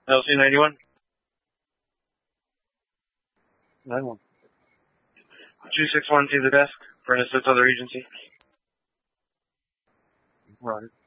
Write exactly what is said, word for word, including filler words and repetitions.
L C ninety-one? nine one. two six one to the desk for an assist other agency. Right.